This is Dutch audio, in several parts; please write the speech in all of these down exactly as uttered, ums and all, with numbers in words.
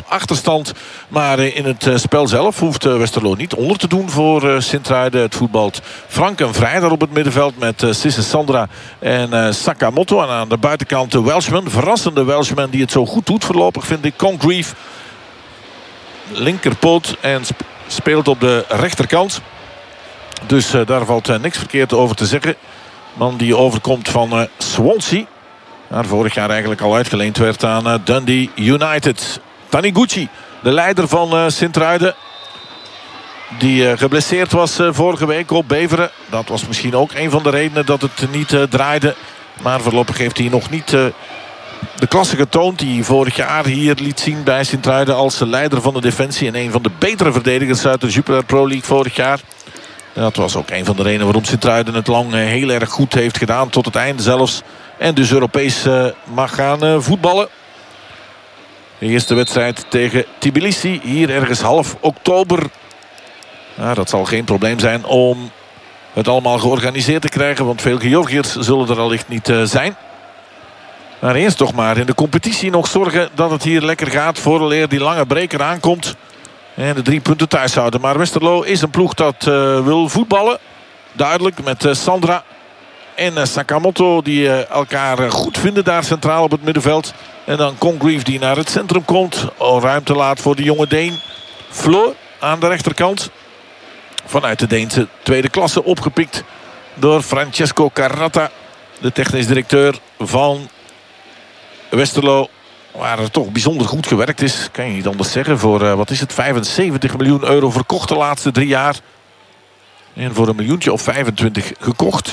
achterstand. Maar in het spel zelf hoeft Westerlo niet onder te doen voor Sint-Truiden. Het voetbalt frank en vrij daar op het middenveld met Sisse Sandra en Sakamoto. En aan de buitenkant de Welshman. Verrassende Welshman die het zo goed doet voorlopig, vind ik. Congreve. Linkerpoot en speelt op de rechterkant. Dus uh, daar valt uh, niks verkeerd over te zeggen. Man die overkomt van uh, Swansea. Waar vorig jaar eigenlijk al uitgeleend werd aan uh, Dundee United. Taniguchi, de leider van uh, Sint-Truiden. Die uh, geblesseerd was uh, vorige week op Beveren. Dat was misschien ook een van de redenen dat het niet uh, draaide. Maar voorlopig heeft hij nog niet... Uh, de klasse getoond die hij vorig jaar hier liet zien bij Sint-Truiden als leider van de defensie. En een van de betere verdedigers uit de Jupiler Pro League vorig jaar. En dat was ook een van de redenen waarom Sint-Truiden het lang heel erg goed heeft gedaan. Tot het einde zelfs. En dus Europees uh, mag gaan uh, voetballen. De eerste wedstrijd tegen Tbilisi. Hier ergens half oktober. Nou, dat zal geen probleem zijn om het allemaal georganiseerd te krijgen. Want veel Georgiërs zullen er allicht niet uh, zijn. Maar eerst toch maar in de competitie nog zorgen dat het hier lekker gaat. Vooraleer die lange breker aankomt. En de drie punten thuis houden. Maar Westerlo is een ploeg dat uh, wil voetballen. Duidelijk met uh, Sandra en uh, Sakamoto. Die uh, elkaar uh, goed vinden daar centraal op het middenveld. En dan Congreve die naar het centrum komt. Oh, ruimte laat voor de jonge Deen. Fleur aan de rechterkant. Vanuit de Deense tweede klasse opgepikt door Francesco Caratta. De technisch directeur van Westerlo. Waar er toch bijzonder goed gewerkt is. Kan je niet anders zeggen. Voor uh, wat is het? vijfenzeventig miljoen euro verkocht de laatste drie jaar. En voor een miljoentje of vijfentwintig gekocht.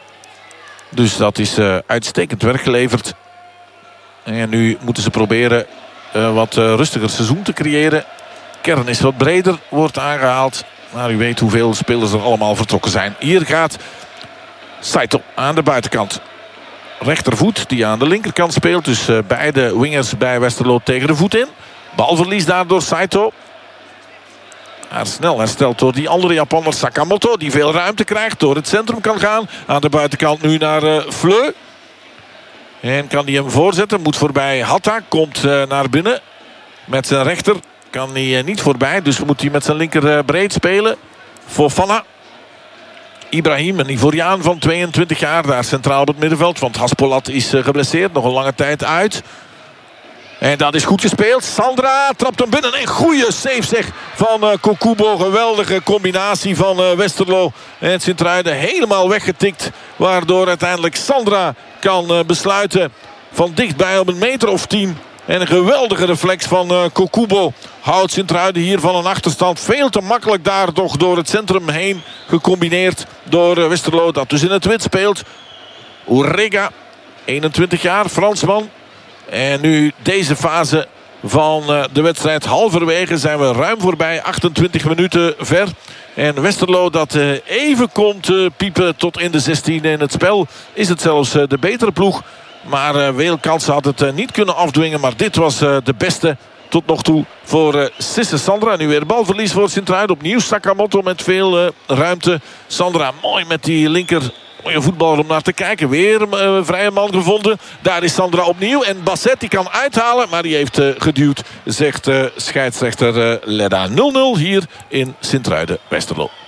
Dus dat is uh, uitstekend werk geleverd. En nu moeten ze proberen uh, wat uh, rustiger seizoen te creëren. Kern is wat breder, wordt aangehaald. Maar u weet hoeveel spelers er allemaal vertrokken zijn. Hier gaat Saito aan de buitenkant. Rechtervoet die aan de linkerkant speelt. Dus uh, beide wingers bij Westerlo tegen de voet in. Balverlies daardoor Saito. Maar snel hersteld door die andere Japaner Sakamoto. Die veel ruimte krijgt, door het centrum kan gaan. Aan de buitenkant nu naar uh, Fleu. En kan hij hem voorzetten. Moet voorbij Hatta. Komt uh, naar binnen. Met zijn rechter kan hij uh, niet voorbij. Dus moet hij met zijn linker uh, breed spelen. Fofana. Ibrahim, een Ivoriaan van tweeëntwintig jaar. Daar centraal op het middenveld. Want Haspolat is uh, geblesseerd. Nog een lange tijd uit. En dat is goed gespeeld. Sandra trapt hem binnen. Een goede save zeg van uh, Kokubo. Geweldige combinatie van uh, Westerlo en Sint-Truiden. Helemaal weggetikt. Waardoor uiteindelijk Sandra kan uh, besluiten van dichtbij op een meter of tien. En een geweldige reflex van uh, Kokubo. Houdt Sint-Truiden hier van een achterstand. Veel te makkelijk daar toch door het centrum heen. Gecombineerd door uh, Westerlo. Dat dus in het wit speelt. Urrega, eenentwintig jaar, Fransman. En nu deze fase van uh, de wedstrijd halverwege zijn we ruim voorbij. achtentwintig minuten ver. En Westerlo dat uh, even komt uh, piepen tot in de zestien. In het spel is het zelfs uh, de betere ploeg. Maar uh, veel kansen had het uh, niet kunnen afdwingen. Maar dit was uh, de beste tot nog toe voor uh, Sisse Sandra. Nu weer balverlies voor Sint-Truiden. Opnieuw Sakamoto met veel uh, ruimte. Sandra mooi met die linker. Mooie voetballer om naar te kijken. Weer een uh, vrije man gevonden. Daar is Sandra opnieuw. En Basset die kan uithalen. Maar die heeft uh, geduwd. Zegt uh, scheidsrechter uh, Ledda. nul nul hier in Sint-Truiden-Westerlo.